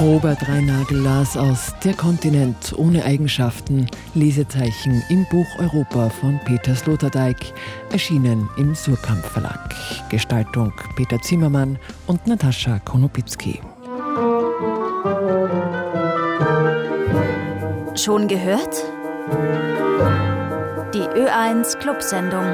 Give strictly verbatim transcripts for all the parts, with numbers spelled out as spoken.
Robert Reinagel las aus Der Kontinent ohne Eigenschaften, Lesezeichen im Buch Europa von Peter Sloterdijk, erschienen im Surkamp Verlag. Gestaltung Peter Zimmermann und Natascha Konopitzky. Schon gehört? Die Ö eins Clubsendung.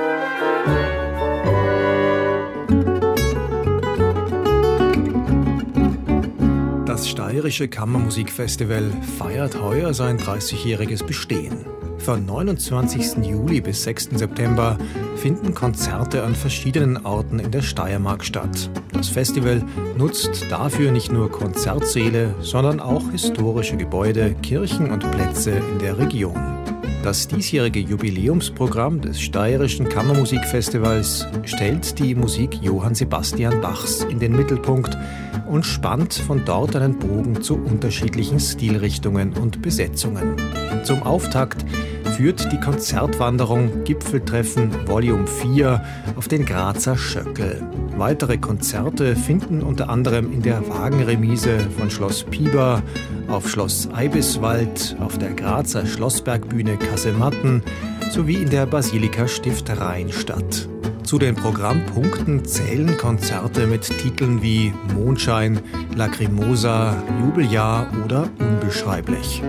Das Steirische Kammermusikfestival feiert heuer sein dreißigjähriges Bestehen. Von neunundzwanzigsten Juli bis sechsten September finden Konzerte an verschiedenen Orten in der Steiermark statt. Das Festival nutzt dafür nicht nur Konzertsäle, sondern auch historische Gebäude, Kirchen und Plätze in der Region. Das diesjährige Jubiläumsprogramm des Steirischen Kammermusikfestivals stellt die Musik Johann Sebastian Bachs in den Mittelpunkt und spannt von dort einen Bogen zu unterschiedlichen Stilrichtungen und Besetzungen. Zum Auftakt führt die Konzertwanderung Gipfeltreffen Volume vier auf den Grazer Schöckel. Weitere Konzerte finden unter anderem in der Wagenremise von Schloss Piber, auf Schloss Eibiswald, auf der Grazer Schlossbergbühne Kasematten sowie in der Basilika Stift Rhein statt. Zu den Programmpunkten zählen Konzerte mit Titeln wie Mondschein, Lacrimosa, Jubeljahr oder Unbeschreiblich.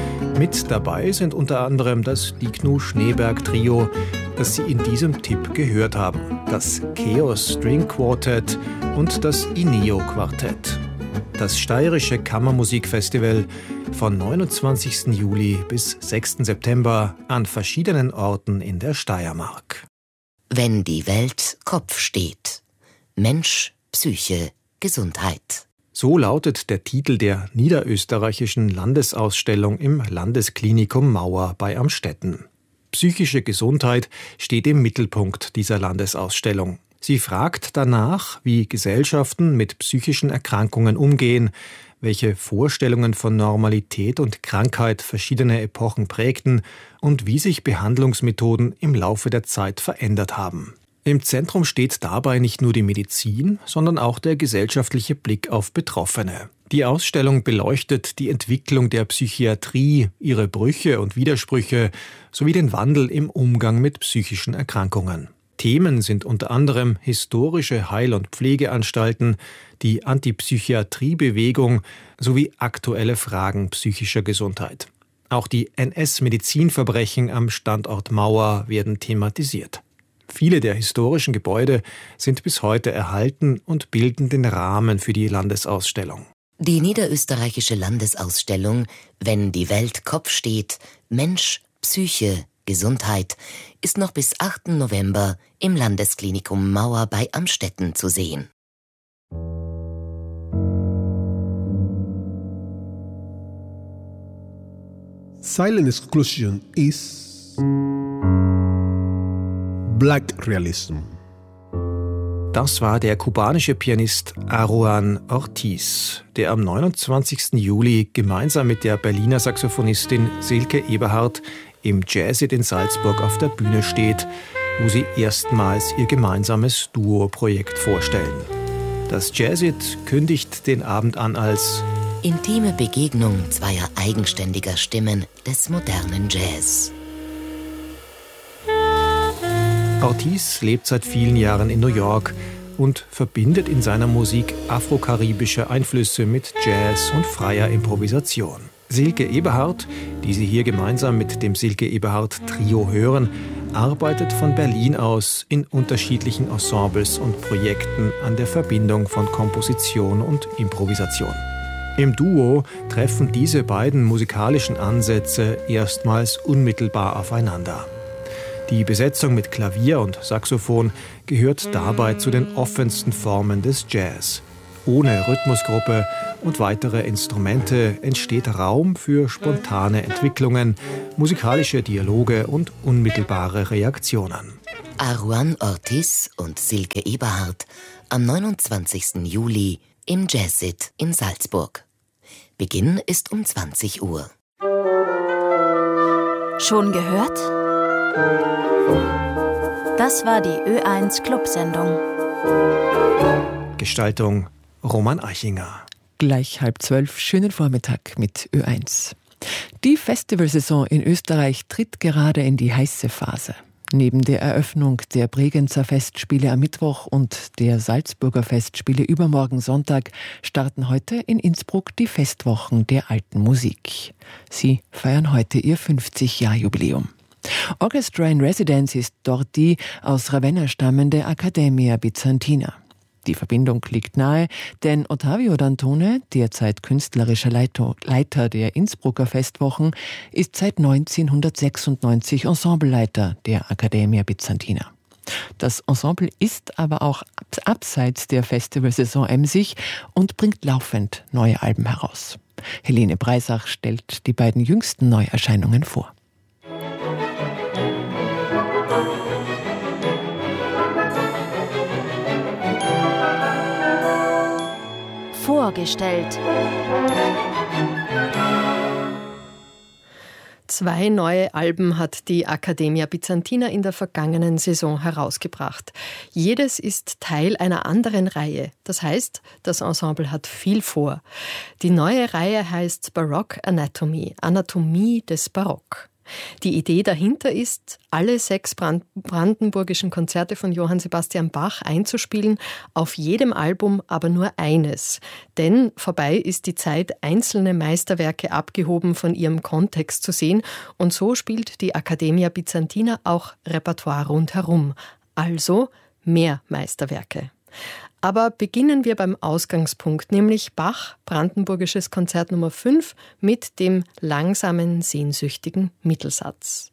Mit dabei sind unter anderem das Dignu Schneeberg Trio, das Sie in diesem Tipp gehört haben, das Chaos String Quartet und das Ineo Quartett. Das Steirische Kammermusikfestival von neunundzwanzigsten Juli bis sechsten September an verschiedenen Orten in der Steiermark. Wenn die Welt Kopf steht. Mensch, Psyche, Gesundheit. So lautet der Titel der niederösterreichischen Landesausstellung im Landesklinikum Mauer bei Amstetten. Psychische Gesundheit steht im Mittelpunkt dieser Landesausstellung. Sie fragt danach, wie Gesellschaften mit psychischen Erkrankungen umgehen, welche Vorstellungen von Normalität und Krankheit verschiedene Epochen prägten und wie sich Behandlungsmethoden im Laufe der Zeit verändert haben. Im Zentrum steht dabei nicht nur die Medizin, sondern auch der gesellschaftliche Blick auf Betroffene. Die Ausstellung beleuchtet die Entwicklung der Psychiatrie, ihre Brüche und Widersprüche sowie den Wandel im Umgang mit psychischen Erkrankungen. Themen sind unter anderem historische Heil- und Pflegeanstalten, die Antipsychiatriebewegung sowie aktuelle Fragen psychischer Gesundheit. Auch die N S-Medizinverbrechen am Standort Mauer werden thematisiert. Viele der historischen Gebäude sind bis heute erhalten und bilden den Rahmen für die Landesausstellung. Die niederösterreichische Landesausstellung Wenn die Welt Kopf steht, Mensch, Psyche, Gesundheit ist noch bis achten November im Landesklinikum Mauer bei Amstetten zu sehen. Silent exclusion is Black Realism. Das war der kubanische Pianist Aruan Ortiz, der am neunundzwanzigsten Juli gemeinsam mit der Berliner Saxophonistin Silke Eberhardt im Jazzit in Salzburg auf der Bühne steht, wo sie erstmals ihr gemeinsames Duo-Projekt vorstellen. Das Jazzit kündigt den Abend an als intime Begegnung zweier eigenständiger Stimmen des modernen Jazz. Ortiz lebt seit vielen Jahren in New York und verbindet in seiner Musik afrokaribische Einflüsse mit Jazz und freier Improvisation. Silke Eberhardt, die Sie hier gemeinsam mit dem Silke Eberhardt Trio hören, arbeitet von Berlin aus in unterschiedlichen Ensembles und Projekten an der Verbindung von Komposition und Improvisation. Im Duo treffen diese beiden musikalischen Ansätze erstmals unmittelbar aufeinander. Die Besetzung mit Klavier und Saxophon gehört dabei zu den offensten Formen des Jazz. Ohne Rhythmusgruppe und weitere Instrumente entsteht Raum für spontane Entwicklungen, musikalische Dialoge und unmittelbare Reaktionen. Aruan Ortiz und Silke Eberhardt am neunundzwanzigsten Juli im Jazzit in Salzburg. Beginn ist um zwanzig Uhr. Schon gehört? Das war die Ö eins Clubsendung. Gestaltung Roman Eichinger. Gleich halb zwölf, schönen Vormittag mit Ö eins. Die Festivalsaison in Österreich tritt gerade in die heiße Phase. Neben der Eröffnung der Bregenzer Festspiele am Mittwoch und der Salzburger Festspiele übermorgen Sonntag starten heute in Innsbruck die Festwochen der alten Musik. Sie feiern heute ihr fünfzig-Jahr-Jubiläum. Orchestra in Residence ist dort die aus Ravenna stammende Accademia Bizantina. Die Verbindung liegt nahe, denn Ottavio Dantone, derzeit künstlerischer Leiter der Innsbrucker Festwochen, ist seit neunzehnhundertsechsundneunzig Ensembleleiter der Accademia Bizantina. Das Ensemble ist aber auch abseits der Festivalsaison emsig und bringt laufend neue Alben heraus. Helene Breisach stellt die beiden jüngsten Neuerscheinungen vor. Vorgestellt. Zwei neue Alben hat die Accademia Bizantina in der vergangenen Saison herausgebracht. Jedes ist Teil einer anderen Reihe. Das heißt, das Ensemble hat viel vor. Die neue Reihe heißt Baroque Anatomy, Anatomie des Barock. Die Idee dahinter ist, alle sechs Brand- brandenburgischen Konzerte von Johann Sebastian Bach einzuspielen, auf jedem Album aber nur eines. Denn vorbei ist die Zeit, einzelne Meisterwerke abgehoben von ihrem Kontext zu sehen, und so spielt die Accademia Bizantina auch Repertoire rundherum. Also mehr Meisterwerke. Aber beginnen wir beim Ausgangspunkt, nämlich Bach, Brandenburgisches Konzert Nummer fünf mit dem langsamen, sehnsüchtigen Mittelsatz.